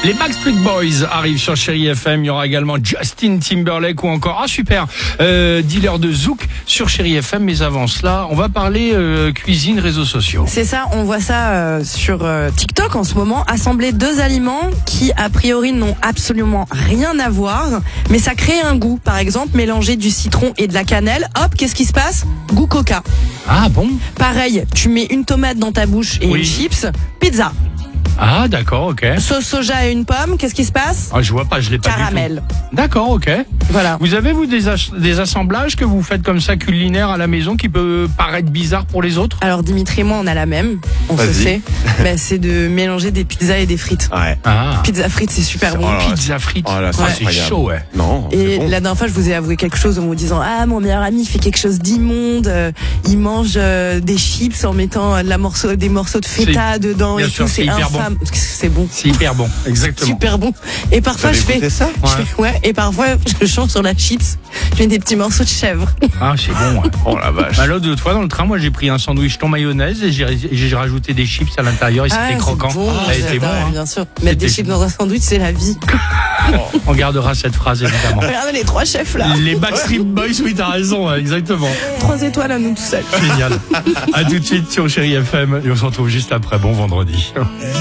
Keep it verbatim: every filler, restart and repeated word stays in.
Les Backstreet Boys arrivent sur Chérie F M. Il y aura également Justin Timberlake ou encore, ah super, euh, Dealer de Zouk sur Chérie F M. Mais avant cela, on va parler euh, cuisine, réseaux sociaux. C'est ça, on voit ça euh, sur euh, TikTok en ce moment. Assembler deux aliments qui, a priori, n'ont absolument rien à voir, mais ça crée un goût. Par exemple, mélanger du citron et de la cannelle. Hop, qu'est-ce qui se passe? Goût coca. Ah bon? Pareil, tu mets une tomate dans ta bouche et Oui. une chips. Pizza. Ah d'accord, ok. Sauce soja et une pomme, qu'est-ce qui se passe? Ah, je vois pas, je l'ai pas du tout. Caramel. D'accord, ok. Voilà. Vous avez, vous, des, as- des assemblages que vous faites comme ça culinaires à la maison qui peut paraître bizarre pour les autres? Alors Dimitri et moi, on a la même, on se Vas-y. sait. Ben, c'est de mélanger des pizzas et des frites. Ouais. Ah, Pizza frites, c'est super bon. Oh là là. pizza frites. Oh là, c'est Ah, c'est incroyable. chaud, ouais. Non, Et c'est bon. la dernière fois, je vous ai avoué quelque chose en vous disant ah, mon meilleur ami fait quelque chose d'immonde. euh, il mange euh, des chips en mettant euh, de la morceau, des morceaux de feta dedans bien et sûr, tout. c'est C'est hyper bon. infâme. C'est bon. C'est hyper bon, exactement. Super bon. Et parfois, Vous je avez fais, goûté ça? je fais- ouais. Et parfois, je change sur la chips. Je mets des petits morceaux de chèvre. Ah, c'est bon, ouais. Oh la vache. Bah, l'autre fois, dans le train, moi, j'ai pris un sandwich thon mayonnaise et j'ai, j'ai rajouté des chips à l'intérieur et c'était Ah, c'est croquant. bon, Ah, c'était bon, j'adore, hein. bien sûr. Mettre des C'était- chips dans un sandwich, c'est la vie. On gardera cette phrase, évidemment. Regardez les trois chefs là. Les Backstreet Boys, oui, t'as raison, ouais, exactement. Trois étoiles à nous tout seuls. Génial. À tout de suite sur Chérie F M et on se retrouve juste après. Bon vendredi.